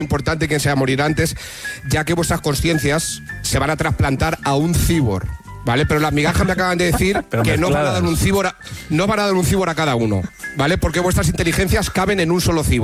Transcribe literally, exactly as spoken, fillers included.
importante que se va a morir antes, ya que vuestras conciencias se van a trasplantar a un cibor, ¿vale? Pero las migajas me acaban de decir que no van a dar un cibor a, no van a dar un cibor a cada uno, ¿vale? Porque vuestras inteligencias caben en un solo cibor.